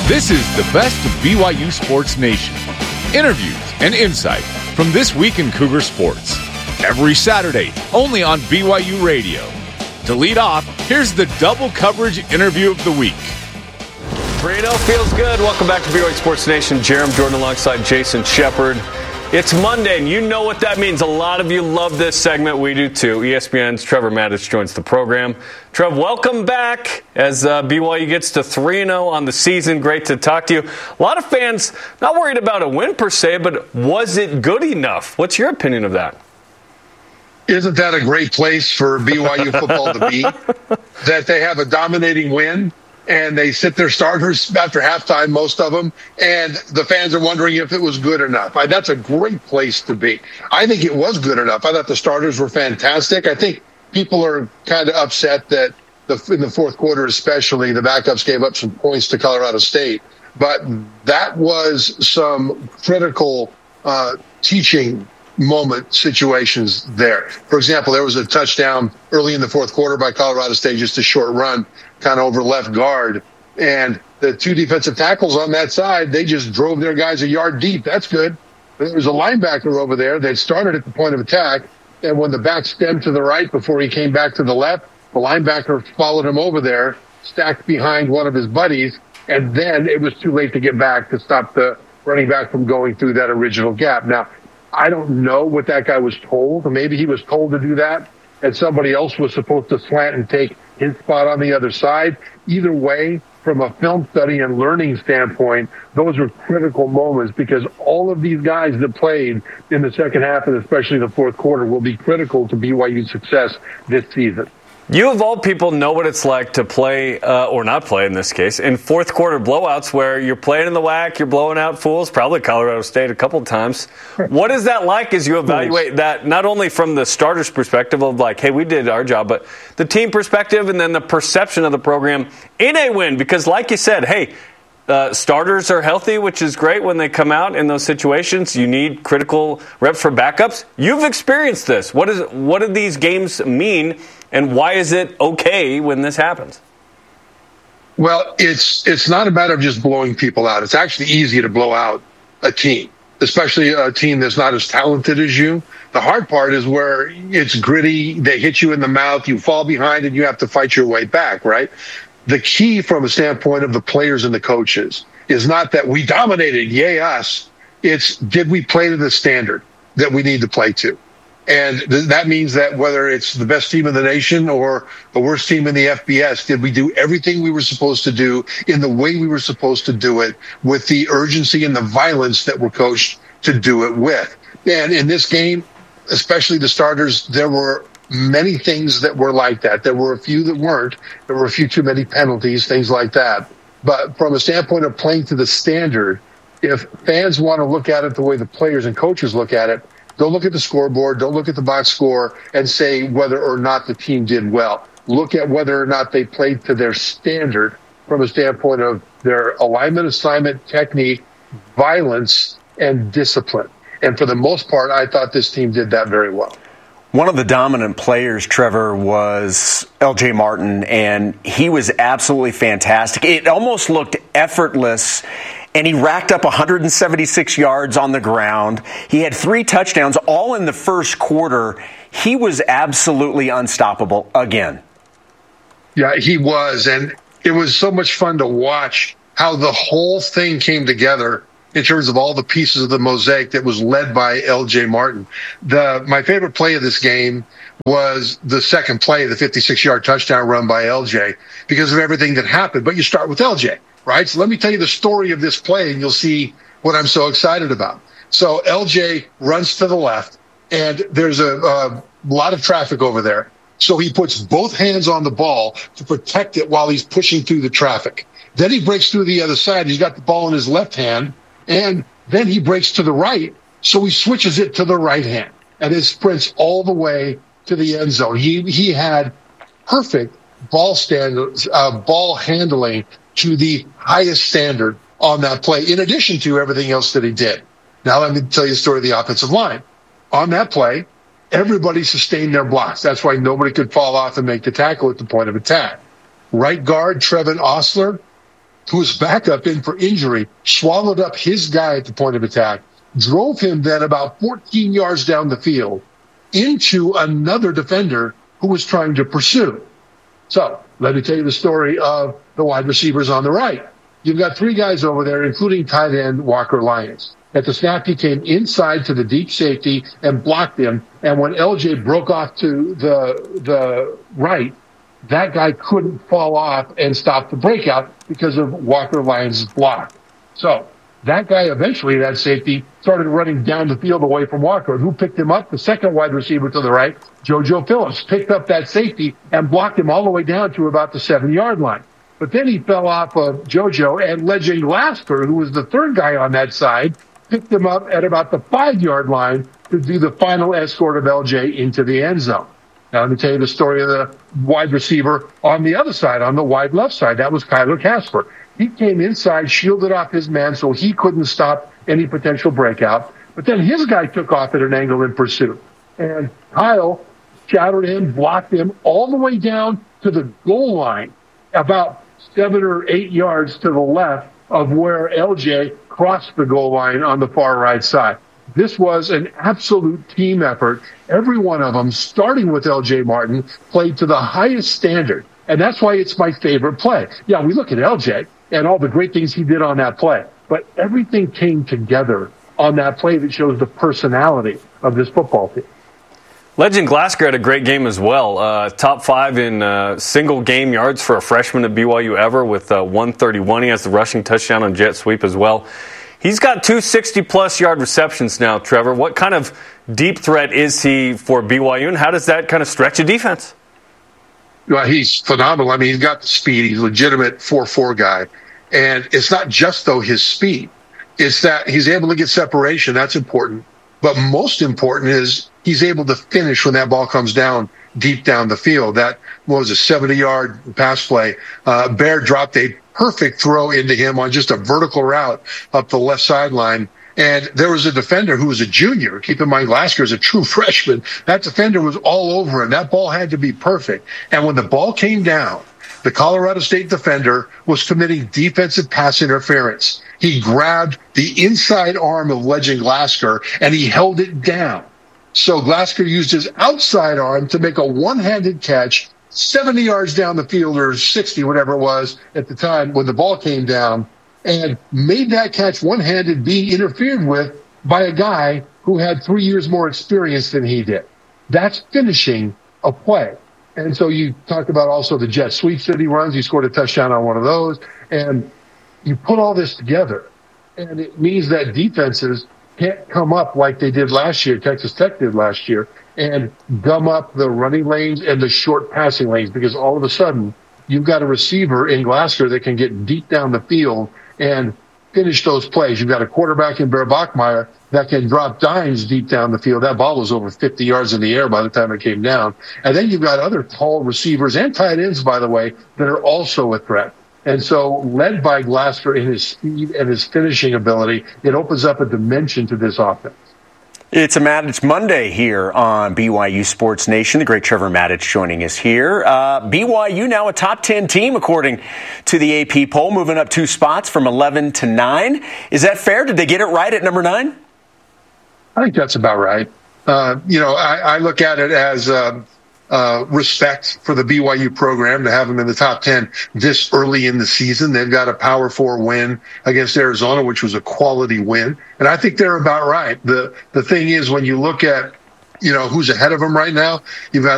This is the best of BYU Sports Nation. Interviews and insight from this week in Cougar sports. Every Saturday, only on BYU Radio. To lead off, here's the double coverage interview of the week. 3-0 feels good. Welcome back to BYU Sports Nation. Jerem Jordan alongside Jason Shepard. It's Monday, and you know what that means. A lot of you love this segment. We do too. ESPN's Trevor Matich joins the program. Trev, welcome back as BYU gets to 3-0 on the season. Great to talk to you. A lot of fans not worried about a win per se, but was it good enough? What's your opinion of that? Isn't that a great place for BYU football to be? That they have a dominating win, and they sit their starters after halftime, most of them, and the fans are wondering if it was good enough. That's a great place to be. I think it was good enough. I thought the starters were fantastic. I think people are kind of upset that in the fourth quarter especially, the backups gave up some points to Colorado State. But that was some critical teaching moment situations there. For example, there was a touchdown early in the fourth quarter by Colorado State, just a short run, kind of over left guard. And the two defensive tackles on that side, they just drove their guys a yard deep. That's good. There was a linebacker over there that started at the point of attack. And when the back stemmed to the right before he came back to the left, the linebacker followed him over there, stacked behind one of his buddies. And then it was too late to get back to stop the running back from going through that original gap. Now, I don't know what that guy was told. Maybe he was told to do that, and somebody else was supposed to slant and take his spot on the other side. Either way, from a film study and learning standpoint, those are critical moments because all of these guys that played in the second half and especially the fourth quarter will be critical to BYU's success this season. You, of all people, know what it's like to play, or not play in this case, in fourth quarter blowouts where you're playing in the WAC, you're blowing out fools, probably Colorado State a couple of times. What is that like as you evaluate that, not only from the starter's perspective of like, hey, we did our job, but the team perspective and then the perception of the program in a win? Because like you said, hey, starters are healthy, which is great when they come out in those situations. You need critical reps for backups. You've experienced this. What do these games mean, and why is it okay when this happens? Well, it's not a matter of just blowing people out. It's actually easy to blow out a team, especially a team that's not as talented as you. The hard part is where it's gritty, they hit you in the mouth, you fall behind, and you have to fight your way back, right? The key from a standpoint of the players and the coaches is not that we dominated, yay us. It's did we play to the standard that we need to play to? And that means that whether it's the best team in the nation or the worst team in the FBS, did we do everything we were supposed to do in the way we were supposed to do it with the urgency and the violence that we're coached to do it with? And in this game, especially the starters, there were many things that were like that. There were a few that weren't. There were a few too many penalties, things like that. But from a standpoint of playing to the standard, if fans want to look at it the way the players and coaches look at it, don't look at the scoreboard, don't look at the box score and say whether or not the team did well. Look at whether or not they played to their standard from a standpoint of their alignment, assignment, technique, violence, and discipline. And for the most part, I thought this team did that very well. One of the dominant players, Trevor, was L.J. Martin, and he was absolutely fantastic. It almost looked effortless, and he racked up 176 yards on the ground. He had 3 touchdowns, all in the first quarter. He was absolutely unstoppable again. Yeah, he was, and it was so much fun to watch how the whole thing came together in terms of all the pieces of the mosaic that was led by L.J. Martin. My favorite play of this game was the second play, the 56-yard touchdown run by L.J., because of everything that happened. But you start with L.J., right? So let me tell you the story of this play, and you'll see what I'm so excited about. So L.J. runs to the left, and there's a lot of traffic over there. So he puts both hands on the ball to protect it while he's pushing through the traffic. Then he breaks through the other side. He's got the ball in his left hand, and then he breaks to the right, so he switches it to the right hand, and it sprints all the way to the end zone. He had perfect ball handling to the highest standard on that play, in addition to everything else that he did. Now let me tell you the story of the offensive line. On that play, everybody sustained their blocks. That's why nobody could fall off and make the tackle at the point of attack. Right guard, Trevin Osler, who was backup in for injury, swallowed up his guy at the point of attack, drove him then about 14 yards down the field into another defender who was trying to pursue. So let me tell you the story of the wide receivers on the right. You've got three guys over there, including tight end Walker Lyons. At the snap, he came inside to the deep safety and blocked him. And when LJ broke off to the right, that guy couldn't fall off and stop the breakout because of Walker Lyons' block. So that guy eventually, that safety, started running down the field away from Walker. And who picked him up? The second wide receiver to the right, JoJo Phillips, picked up that safety and blocked him all the way down to about the 7-yard line. But then he fell off of JoJo, and Legend Glasper, who was the third guy on that side, picked him up at about the 5-yard line to do the final escort of LJ into the end zone. Now, let me tell you the story of the wide receiver on the other side, on the wide left side. That was Kyler Casper. He came inside, shielded off his man so he couldn't stop any potential breakout. But then his guy took off at an angle in pursuit. And Kyle shadowed him, blocked him all the way down to the goal line, about 7 or 8 yards to the left of where LJ crossed the goal line on the far right side. This was an absolute team effort. Every one of them, starting with LJ Martin, played to the highest standard. And that's why it's my favorite play. Yeah, we look at LJ and all the great things he did on that play, but everything came together on that play that shows the personality of this football team. Legend Glasgow had a great game as well. Top 5 in single game yards for a freshman at BYU ever with 131. He has the rushing touchdown on jet sweep as well. He's got 2 60-plus yard receptions now, Trevor. What kind of deep threat is he for BYU, and how does that kind of stretch a defense? Well, he's phenomenal. I mean, he's got the speed. He's a legitimate 4-4 guy. And it's not just, though, his speed. It's that he's able to get separation. That's important. But most important is he's able to finish when that ball comes down deep down the field. That was a 70-yard pass play. Bear dropped a perfect throw into him on just a vertical route up the left sideline. And there was a defender who was a junior. Keep in mind, Glasgow is a true freshman. That defender was all over him. That ball had to be perfect. And when the ball came down, the Colorado State defender was committing defensive pass interference. He grabbed the inside arm of Legend Glasgow and he held it down. So Glasgow used his outside arm to make a one-handed catch 70 yards down the field, or 60, whatever it was at the time when the ball came down, and made that catch one-handed, being interfered with by a guy who had 3 years more experience than he did. That's finishing a play. And so you talked about also the jet sweeps that he runs. He scored a touchdown on one of those. And you put all this together, and it means that defenses can't come up like they did last year, Texas Tech did last year, and gum up the running lanes and the short passing lanes, because all of a sudden you've got a receiver in Glasgow that can get deep down the field and finish those plays. You've got a quarterback in Bear Bachmeier that can drop dimes deep down the field. That ball was over 50 yards in the air by the time it came down. And then you've got other tall receivers and tight ends, by the way, that are also a threat. And so, led by Glasgow in his speed and his finishing ability, it opens up a dimension to this offense. It's a Matich Monday here on BYU Sports Nation. The great Trevor Matich joining us here. BYU now a top 10 team according to the AP poll, moving up 2 spots from 11 to 9. Is that fair? Did they get it right at number 9? I think that's about right. I look at it as respect for the BYU program to have them in the top 10 this early in the season. They've got a Power 4 win against Arizona, which was a quality win. And I think they're about right. The thing is, when you look at, who's ahead of them right now, you've got